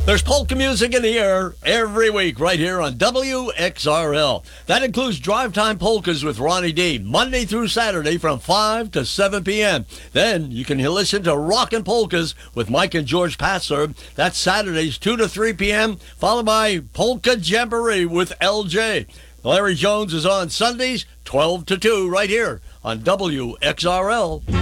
There's polka music in the air every week right here on WXRL. That includes Drive Time Polkas with Ronnie D, Monday through Saturday from 5 to 7 p.m. Then you can listen to Rockin' Polkas with Mike and George Passler. That's Saturdays 2 to 3 p.m., followed by Polka Jamboree with LJ. Larry Jones is on Sundays 12 to 2 right here on WXRL.